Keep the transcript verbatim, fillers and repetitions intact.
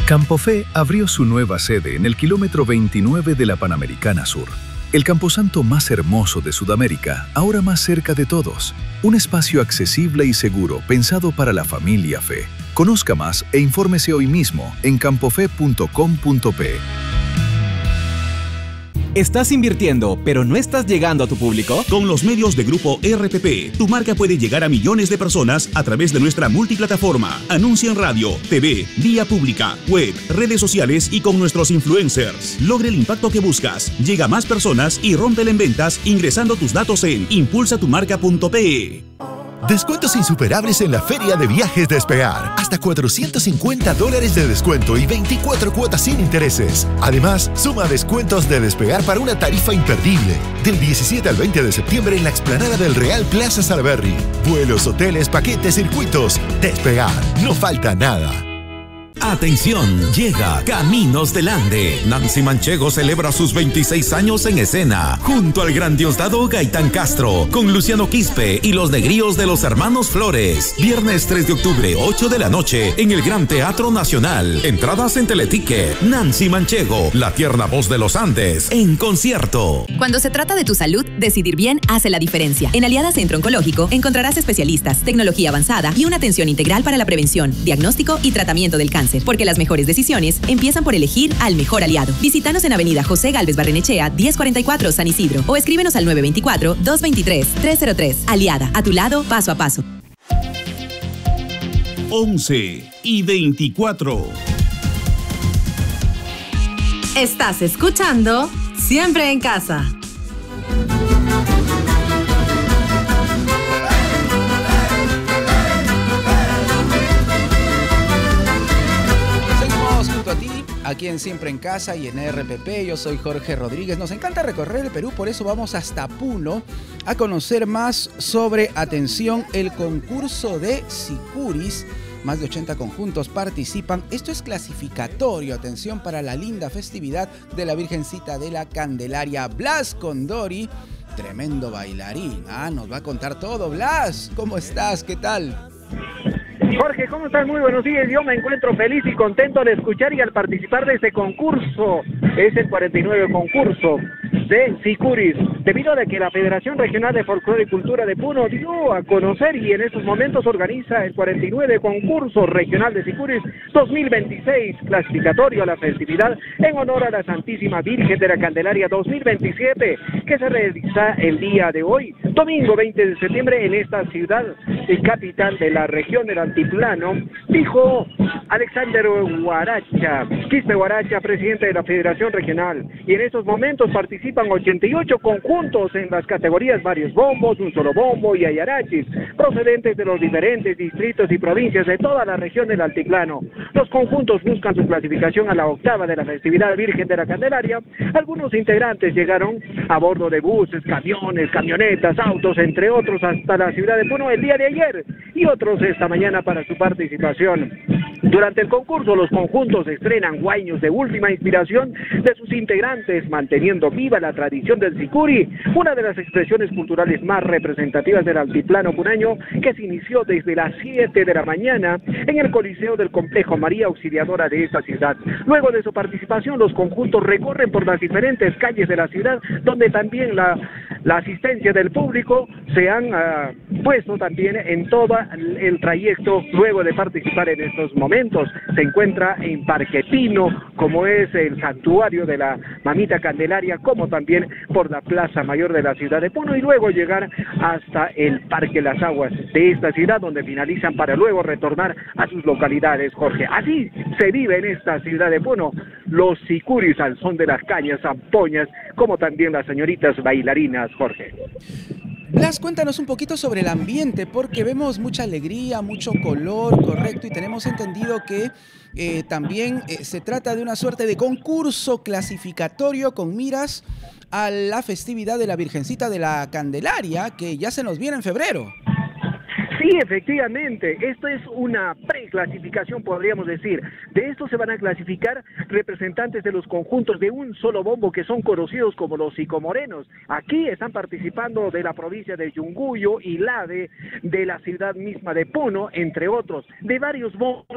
Campofe abrió su nueva sede en el kilómetro veintinueve de la Panamericana Sur. El camposanto más hermoso de Sudamérica, ahora más cerca de todos. Un espacio accesible y seguro pensado para la familia Fe. Conozca más e infórmese hoy mismo en campofe punto com punto pe. ¿Estás invirtiendo, pero no estás llegando a tu público? Con los medios de Grupo R P P, tu marca puede llegar a millones de personas a través de nuestra multiplataforma. Anuncia en radio, T V, vía pública, web, redes sociales y con nuestros influencers. Logra el impacto que buscas, llega a más personas y rómpela en ventas ingresando tus datos en impulsa tu marca punto pe. Descuentos insuperables en la Feria de Viajes Despegar. Hasta cuatrocientos cincuenta dólares de descuento y veinticuatro cuotas sin intereses. Además, suma descuentos de Despegar para una tarifa imperdible. Del diecisiete al veinte de septiembre en la explanada del Real Plaza Salaberry. Vuelos, hoteles, paquetes, circuitos. Despegar. No falta nada. Atención, llega Caminos del Ande. Nancy Manchego celebra sus veintiséis años en escena, junto al gran Diosdado Gaitán Castro, con Luciano Quispe y los Negríos de los Hermanos Flores. Viernes tres de octubre, ocho de la noche, en el Gran Teatro Nacional. Entradas en Teleticket. Nancy Manchego, la tierna voz de los Andes, en concierto. Cuando se trata de tu salud, decidir bien hace la diferencia. En Aliada Centro Oncológico encontrarás especialistas, tecnología avanzada y una atención integral para la prevención, diagnóstico y tratamiento del cáncer. Porque las mejores decisiones empiezan por elegir al mejor aliado. Visítanos en Avenida José Gálvez Barrenechea, diez cuarenta y cuatro, San Isidro. O escríbenos al nueve dos cuatro, dos dos tres, tres cero tres. Aliada, a tu lado, paso a paso. once y veinticuatro. Estás escuchando Siempre en Casa. A ti, aquí en Siempre en Casa y en R P P. Yo soy Jorge Rodríguez. Nos encanta recorrer el Perú, por eso vamos hasta Puno a conocer más sobre, atención, el concurso de Sicuris. Más de ochenta conjuntos participan. Esto es clasificatorio, atención, para la linda festividad de la Virgencita de la Candelaria. Blas Condori, tremendo bailarín. Ah, nos va a contar todo. Blas, ¿cómo estás? ¿Qué tal? Jorge, ¿cómo estás? Muy buenos días. Yo me encuentro feliz y contento al escuchar y al participar de este concurso. Es el cuarenta y nueve concurso de Sicuris, debido a que la Federación Regional de Folclore y Cultura de Puno dio a conocer y en estos momentos organiza el cuarenta y nueve concurso regional de Sicuris dos mil veintiséis, clasificatorio a la festividad en honor a la Santísima Virgen de la Candelaria dos mil veintisiete, que se realiza el día de hoy, domingo veinte de septiembre, en esta ciudad y capital de la región del Altiplano, dijo Alexander Huaracha, Quispe Huaracha, presidente de la Federación Regional. Y en estos momentos participan ochenta y ocho conjuntos en las categorías varios bombos, un solo bombo y ayarachis, procedentes de los diferentes distritos y provincias de toda la región del Altiplano. Los conjuntos buscan su clasificación a la octava de la festividad Virgen de la Candelaria. Algunos integrantes llegaron a bordo de buses, camiones, camionetas, autos, entre otros, hasta la ciudad de Puno el día de ayer, y otros esta mañana para su participación. Durante el concurso, los conjuntos estrenan guaños de última inspiración de sus integrantes, manteniendo viva la tradición del sicuri, una de las expresiones culturales más representativas del altiplano puneño, que se inició desde las siete de la mañana en el Coliseo del Complejo María Auxiliadora de esta ciudad. Luego de su participación, los conjuntos recorren por las diferentes calles de la ciudad, donde también la, la asistencia del público se han uh, puesto también en todo el trayecto. Luego de participar en estos momentos, se encuentra en Parque Pino, como es el santuario de la Mamita Candelaria, como también por la Plaza Mayor de la ciudad de Puno, y luego llegar hasta el Parque Las Aguas de esta ciudad, donde finalizan para luego retornar a sus localidades, Jorge. Así se vive en esta ciudad de Puno los sicuris al son de las cañas, zampoñas, como también las señoritas bailarinas, Jorge. Blas, cuéntanos un poquito sobre el ambiente, porque vemos mucha alegría, mucho color, correcto, y tenemos entendido que eh, también eh, se trata de una suerte de concurso clasificatorio con miras a la festividad de la Virgencita de la Candelaria, que ya se nos viene en febrero. Sí, efectivamente, esto es una preclasificación, podríamos decir. De esto se van a clasificar representantes de los conjuntos de un solo bombo, que son conocidos como los sicomorenos. Aquí están participando de la provincia de Yunguyo y la de, de la ciudad misma de Puno, entre otros, de varios bombos